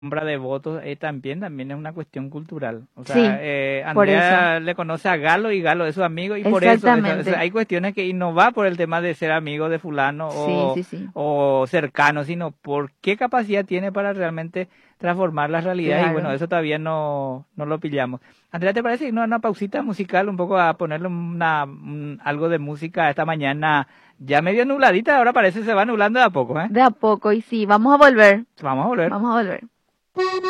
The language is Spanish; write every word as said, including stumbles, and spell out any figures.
compra de votos eh, también, también es una cuestión cultural. O sea, Sí, eh, por Andrea eso. le conoce a Galo y Galo es su amigo y por eso, eso- eso- Exactamente. hay cuestiones que y no va por el tema de ser amigo de fulano Sí, o, sí, sí. o cercano, sino por qué capacidad tiene para realmente transformar las realidades y bueno, Claro. eso todavía no, no lo pillamos. Andrea, ¿te parece irnos a una pausita musical, un poco a ponerle una, un- algo de música esta mañana ya medio nubladita, ahora parece se va nublando de a poco, ¿eh? De a poco, y sí, vamos a volver. Vamos a volver. Vamos a volver.